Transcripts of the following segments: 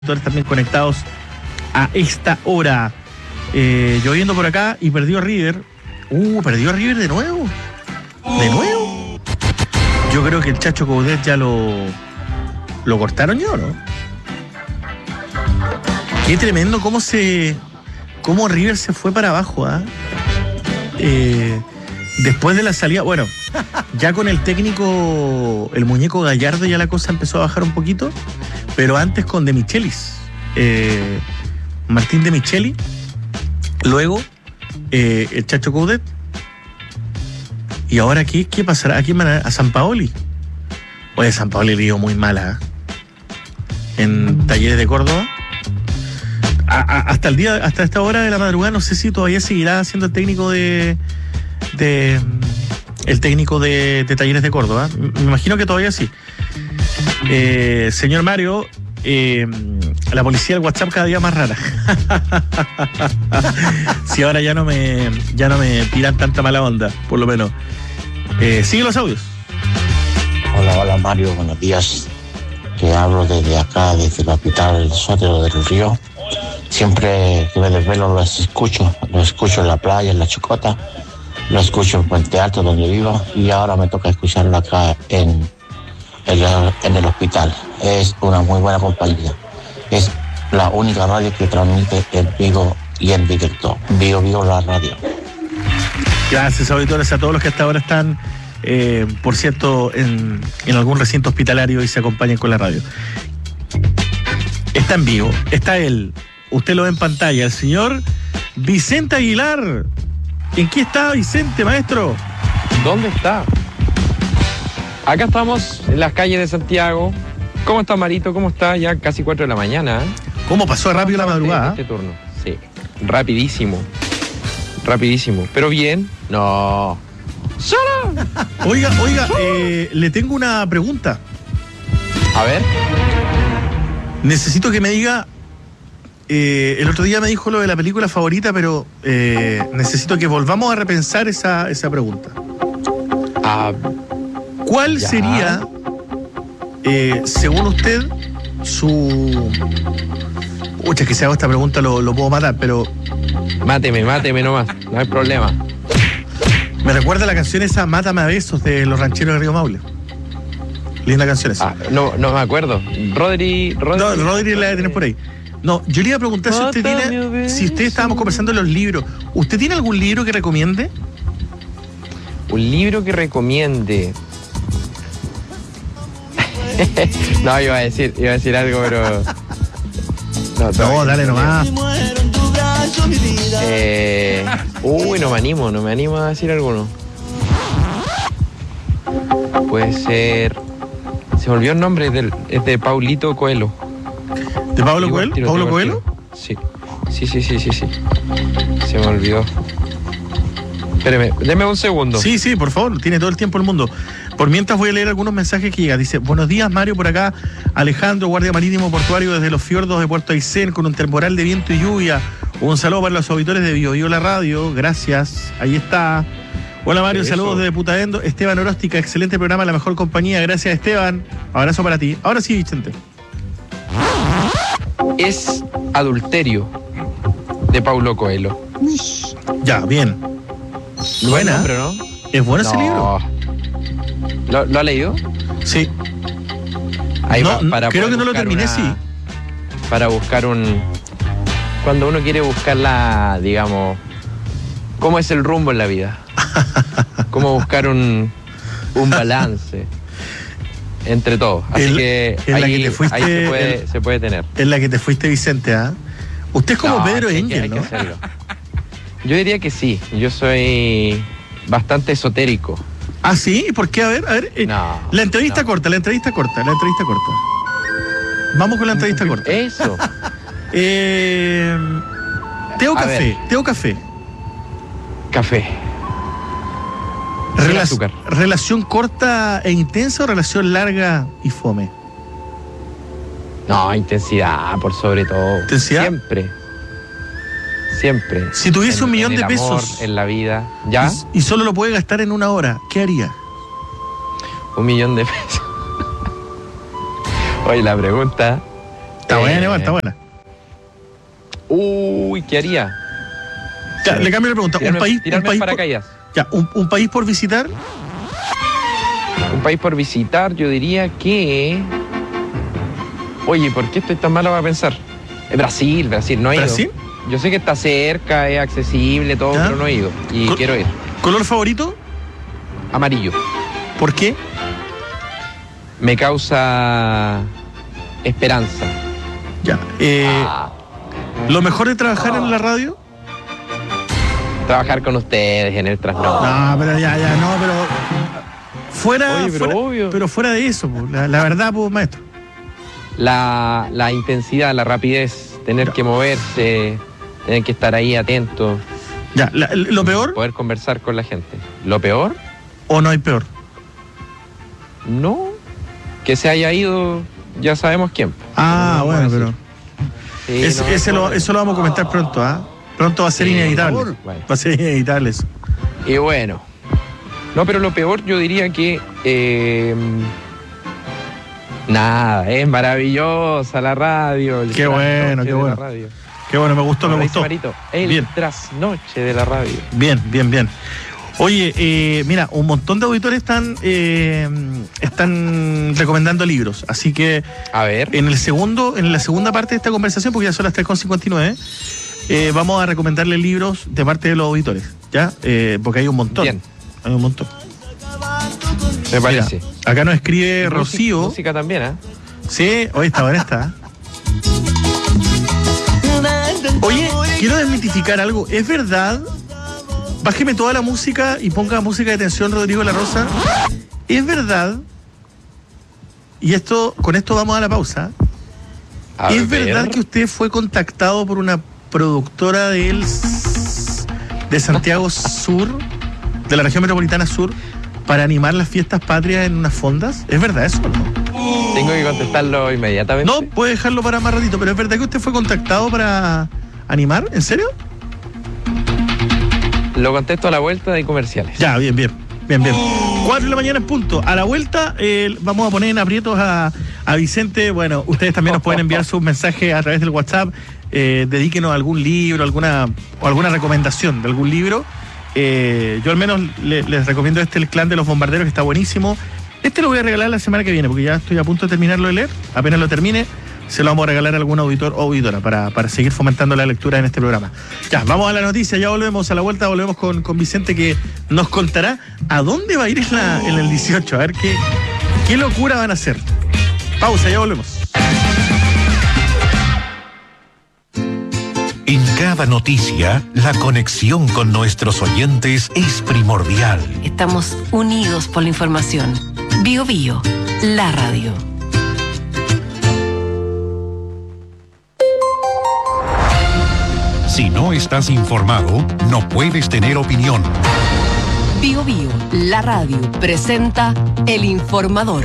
También conectados a esta hora. Lloviendo por acá y perdió River. Perdió River de nuevo. ¿De nuevo? Yo creo que el Chacho Coudet ya lo cortaron ya, ¿no? Qué tremendo cómo River se fue para abajo, después de la salida. Bueno, ya con el técnico, el muñeco Gallardo, ya la cosa empezó a bajar un poquito. Pero antes con De Michelis, Martín De Micheli, luego el Chacho Coudet, y ahora ¿qué pasará? ¿A quién van a Sampaoli? Oye, Sampaoli le dio muy mala en Talleres de Córdoba. Hasta esta hora de la madrugada no sé si todavía seguirá siendo el técnico de Talleres de Córdoba. Me imagino que todavía sí. Señor Mario, la policía del WhatsApp cada día más rara. Si ahora ya no me tiran tanta mala onda, por lo menos. Sigue los audios. Hola Mario, buenos días. Te hablo desde acá, desde la capital, el Sotero del Río. Siempre que me desvelo lo escucho en la playa, en la Chicota, lo escucho en Puente Alto, donde vivo, y ahora me toca escucharlo acá en el hospital. Es una muy buena compañía. Es la única radio que transmite en vivo y en directo. Vivo la radio. Gracias, auditores, a todos los que hasta ahora están, por cierto, en algún recinto hospitalario y se acompañan con la radio. Está en vivo, está él. Usted lo ve en pantalla, el señor Vicente Aguilar. ¿En qué está Vicente, maestro? ¿Dónde está? Acá estamos en las calles de Santiago. ¿Cómo está, Marito? ¿Cómo está? Ya casi 4 de la mañana. ¿Cómo pasó rápido la madrugada? Este turno, sí. Rapidísimo. Pero bien. No. ¡Solo! Oiga, le tengo una pregunta. A ver. Necesito que me diga. El otro día me dijo lo de la película favorita, pero necesito que volvamos a repensar esa pregunta. ¿Cuál sería, según usted, su... Ucha, que si hago esta pregunta lo puedo matar, pero... Máteme nomás, no hay problema. Me recuerda la canción esa Mátame a besos de los rancheros de Río Maule. Linda canción esa. No me acuerdo. Rodri la debe tener por ahí. No, yo le iba a preguntar si usted estábamos conversando de los libros. ¿Usted tiene algún libro que recomiende? Un libro que recomiende. No, iba a decir algo, pero... No, dale nomás. No me animo a decir alguno. Puede ser... Se me olvidó el nombre, es de Paulito Coelho. ¿De Pablo Coelho? ¿Pablo Coelho? Sí. Se me olvidó. Espéreme, deme un segundo. Sí, por favor, tiene todo el tiempo del mundo. Por mientras voy a leer algunos mensajes que llegan. Dice, buenos días, Mario, por acá. Alejandro, guardia marítimo portuario desde los fiordos de Puerto Aysén, con un temporal de viento y lluvia. Un saludo para los auditores de Bio la radio. Gracias. Ahí está. Hola, Mario, saludos desde Putaendo. Esteban Oróstica, excelente programa, la mejor compañía. Gracias, Esteban. Abrazo para ti. Ahora sí, Vicente. Es Adulterio, de Paulo Coelho. Ya, bien. Buena. Nombre, ¿no? ¿Es bueno ese libro? ¿Lo ha leído? Sí. Ahí no, creo que no lo terminé, sí. Para buscar cuando uno quiere buscar digamos, cómo es el rumbo en la vida. Cómo buscar un balance entre todos. Así que ahí se puede tener. En la que te fuiste, Vicente, ¿ah? Usted es como Pedro Engel, ¿no? Yo diría que sí. Yo soy bastante esotérico. ¿Ah, sí? ¿Por qué? A ver. La entrevista corta. Vamos con la entrevista corta. Eso. ¿Té o café? ¿Té o café? Café. Azúcar. ¿Relación corta e intensa o relación larga y fome? No, intensidad, por sobre todo. ¿Intensidad? Siempre. Si tuviese $1 millón de pesos en la vida, ¿ya? Y solo lo puede gastar en 1 hora, ¿qué haría? $1 millón de pesos. Oye, la pregunta Está buena, igual, está buena. Uy, ¿qué haría? Ya, le cambio la pregunta. Tirarme país paracaídas. un país por visitar. Un país por visitar, yo diría que... Oye, ¿por qué estoy tan malo para pensar? Brasil, no he ido. ¿Brasil? Yo sé que está cerca, es accesible, todo, ¿Ya? pero no he ido. Y quiero ir. ¿Color favorito? Amarillo. ¿Por qué? Me causa esperanza. Ya. ¿Lo mejor de trabajar en la radio? Trabajar con ustedes en el trasnoche. No, pero no, pero... Fuera, Oye, pero obvio. Pero fuera de eso, po, la verdad, pues, maestro. La intensidad, la rapidez, tener que moverse, tener que estar ahí atento. Ya, ¿lo peor? Poder conversar con la gente. ¿Lo peor? ¿O no hay peor? No. Que se haya ido, ya sabemos quién. Ah, No bueno, vamos a pero... decir. Sí, eso lo vamos a comentar pronto, ¿ah? Pronto va a ser Sí, inevitable. por favor. Bueno. Va a ser inevitable eso. Y bueno. No, pero lo peor yo diría que... nada, es maravillosa la radio. Qué bueno, qué bueno. Qué bueno, me gustó, me gustó. Marito, el Bien. trasnoche de la radio. Bien, bien, bien. Oye, mira, un montón de auditores están recomendando libros, así que A ver. en la segunda parte de esta conversación, porque ya son las 3:59, vamos a recomendarle libros de parte de los auditores, ¿ya? Porque hay un montón. Bien. Hay un montón. Me parece. Mira, acá nos escribe Rocío. Música también, ¿eh? Sí, hoy está buena esta. Oye, quiero desmitificar algo. ¿Es verdad? Bájeme toda la música y ponga música de tensión, Rodrigo La Rosa. ¿Es verdad? Y con esto vamos a la pausa. ¿Es verdad que usted fue contactado por una productora de Santiago Sur, de la región metropolitana sur, para animar las fiestas patrias en unas fondas? ¿Es verdad eso o no? Tengo que contestarlo inmediatamente. No, puede dejarlo para más ratito, pero ¿es verdad que usted fue contactado para animar? ¿En serio? Lo contesto a la vuelta de comerciales. Ya, bien. 4 de la mañana en punto. A la vuelta vamos a poner en aprietos a Vicente. Bueno, ustedes también nos pueden enviar sus mensajes a través del WhatsApp. Dedíquenos a algún libro, alguna recomendación de algún libro. Yo al menos les recomiendo El Clan de los Bombarderos, que está buenísimo. Lo voy a regalar la semana que viene, porque ya estoy a punto de terminarlo de leer. Apenas lo termine, se lo vamos a regalar a algún auditor o auditora para seguir fomentando la lectura en este programa. Ya, vamos a la noticia, ya volvemos a la vuelta, volvemos con Vicente, que nos contará a dónde va a ir en el 18, a ver qué locura van a hacer. Pausa, ya volvemos. En cada noticia, la conexión con nuestros oyentes es primordial. Estamos unidos por la información. Bio Bio, la radio. Si no estás informado, no puedes tener opinión. Bio Bio, la radio, presenta El Informador.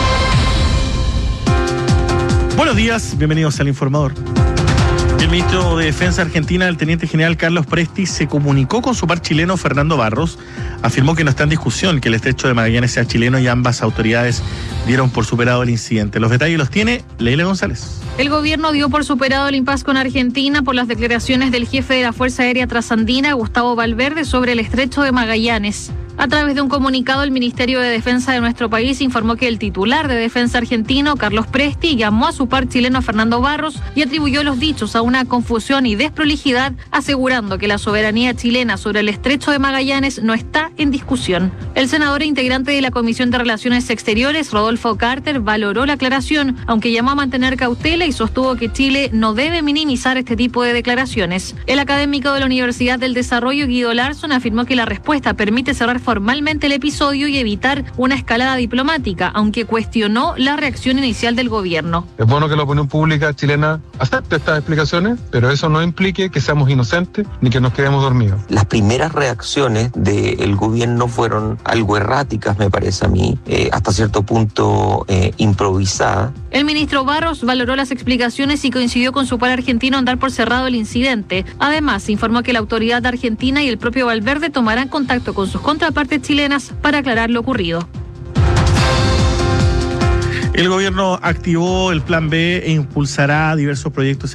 Buenos días, bienvenidos al Informador. El ministro de Defensa Argentina, el teniente general Carlos Presti, se comunicó con su par chileno Fernando Barros. Afirmó que no está en discusión que el estrecho de Magallanes sea chileno y ambas autoridades dieron por superado el incidente. Los detalles los tiene Leila González. El gobierno dio por superado el impasse con Argentina por las declaraciones del jefe de la Fuerza Aérea Trasandina, Gustavo Valverde, sobre el estrecho de Magallanes. A través de un comunicado, el Ministerio de Defensa de nuestro país informó que el titular de Defensa argentino, Carlos Presti, llamó a su par chileno Fernando Barros y atribuyó los dichos a una confusión y desprolijidad, asegurando que la soberanía chilena sobre el estrecho de Magallanes no está en discusión. El senador e integrante de la Comisión de Relaciones Exteriores, Rodolfo Carter, valoró la aclaración, aunque llamó a mantener cautela y sostuvo que Chile no debe minimizar este tipo de declaraciones. El académico de la Universidad del Desarrollo, Guido Larsson, afirmó que la respuesta permite cerrar formalmente el episodio y evitar una escalada diplomática, aunque cuestionó la reacción inicial del gobierno. Es bueno que la opinión pública chilena acepte estas explicaciones, pero eso no implique que seamos inocentes ni que nos quedemos dormidos. Las primeras reacciones del gobierno fueron algo erráticas, me parece a mí, hasta cierto punto improvisadas. El ministro Barros valoró las explicaciones y coincidió con su par argentino en dar por cerrado el incidente. Además, informó que la autoridad argentina y el propio Valverde tomarán contacto con sus contrapartes chilenas para aclarar lo ocurrido. El gobierno activó el plan B e impulsará diversos proyectos